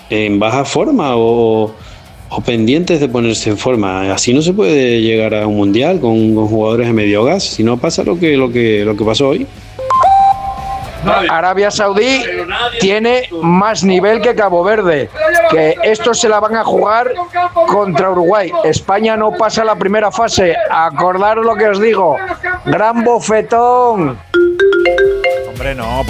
en baja forma o pendientes de ponerse en forma. Así no se puede llegar a un mundial con jugadores de medio gas. Si no pasa lo que pasó hoy. Arabia Saudí tiene más nivel que Cabo Verde, que estos se la van a jugar contra Uruguay. España no pasa la primera fase. Acordaros lo que os digo. Gran bofetón. Hombre, no.